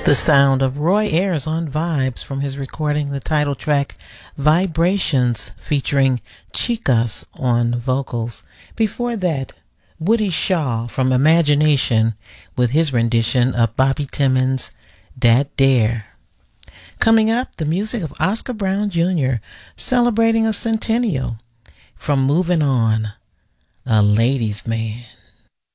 The sound of Roy Ayers on Vibes from his recording, the title track Vibrations, featuring Chicas on vocals. Before that, Woody Shaw from Imagination with his rendition of Bobby Timmons' Dat Dare. Coming up, the music of Oscar Brown Jr. celebrating a centennial from Moving On, A Ladies' Man.